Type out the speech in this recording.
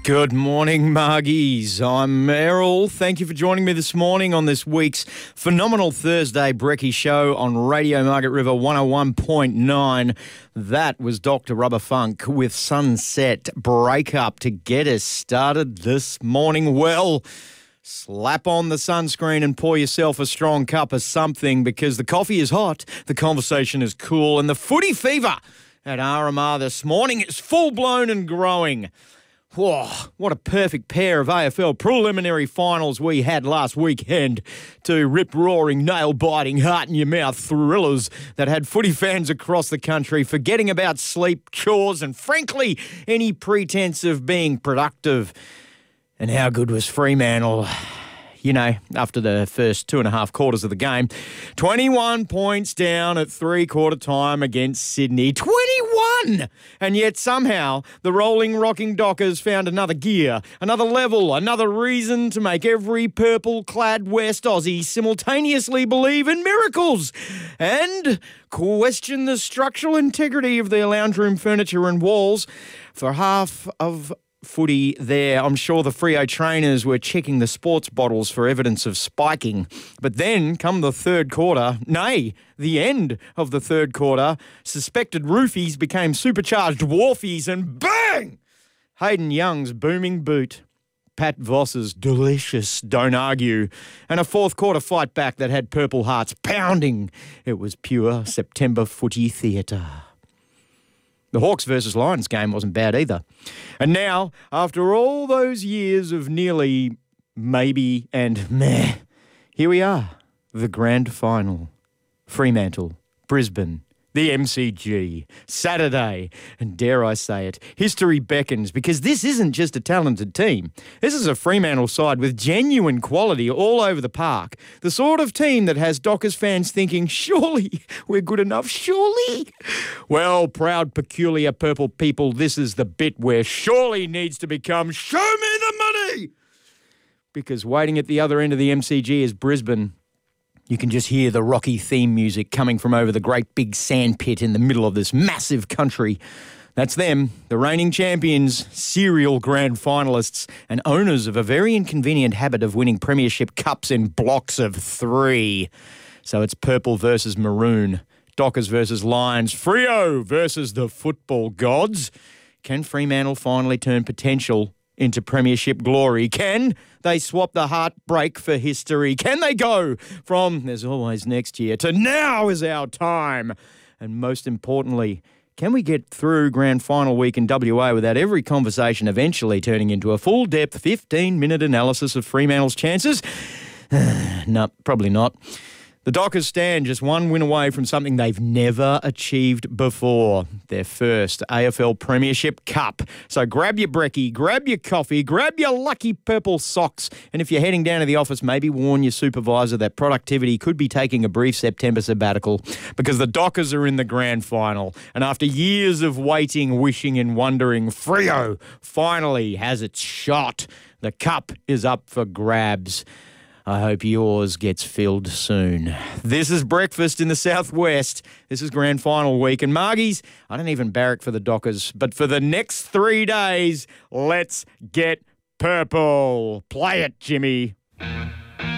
Good morning, Margies. I'm Errol. Thank you for joining me this morning on this week's phenomenal Thursday Brekkie show on Radio Margaret River 101.9. That was Dr. Rubber Funk with Sunset Breakup to get us started this morning. Well, slap on the sunscreen and pour yourself a strong cup of something because the coffee is hot, the conversation is cool, and the footy fever at RMR this morning is full-blown and growing. Whoa, what a perfect pair of AFL preliminary finals we had last weekend. Two rip-roaring, nail-biting, heart-in-your-mouth thrillers that had footy fans across the country forgetting about sleep, chores, and frankly, any pretense of being productive. And how good was Fremantle? You know, after the first 2.5 quarters of the game, 21 points down at three-quarter time against Sydney. 21! And yet somehow the rolling, rocking Dockers found another gear, another level, another reason to make every purple-clad West Aussie simultaneously believe in miracles and question the structural integrity of their lounge room furniture and walls. For half of footy there, I'm sure the Freo trainers were checking the sports bottles for evidence of spiking. But then, come the third quarter, the end of the third quarter, suspected roofies became supercharged wharfies and bang! Hayden Young's booming boot, Pat Voss's delicious don't argue, and a fourth quarter fight back that had purple hearts pounding. It was pure September footy theatre. The Hawks versus Lions game wasn't bad either. And now, after all those years of nearly, maybe, and meh, here we are, the grand final. Fremantle, Brisbane, the MCG, Saturday, and dare I say it, history beckons because this isn't just a talented team. This is a Fremantle side with genuine quality all over the park. The sort of team that has Dockers fans thinking, surely we're good enough, surely? Well, proud, peculiar purple people, this is the bit where surely needs to become show me the money! Because waiting at the other end of the MCG is Brisbane. You can just hear the Rocky theme music coming from over the great big sand pit in the middle of this massive country. That's them, the reigning champions, serial grand finalists, and owners of a very inconvenient habit of winning premiership cups in blocks of 3. So it's purple versus maroon, Dockers versus Lions, Freo versus the football gods. Can Fremantle finally turn potential into premiership glory? Can they swap the heartbreak for history? Can they go from there's always next year to now is our time? And most importantly, can we get through grand final week in WA without every conversation eventually turning into a full-depth 15-minute analysis of Fremantle's chances? No, probably not. The Dockers stand just one win away from something they've never achieved before, their first AFL Premiership Cup. So grab your brekkie, grab your coffee, grab your lucky purple socks, and if you're heading down to the office, maybe warn your supervisor that productivity could be taking a brief September sabbatical because the Dockers are in the grand final. And after years of waiting, wishing and wondering, Freo finally has its shot. The cup is up for grabs. I hope yours gets filled soon. This is breakfast in the southwest. This is grand final week. And Margies, I don't even barrack for the Dockers, but for the next 3 days, let's get purple. Play it, Jimmy.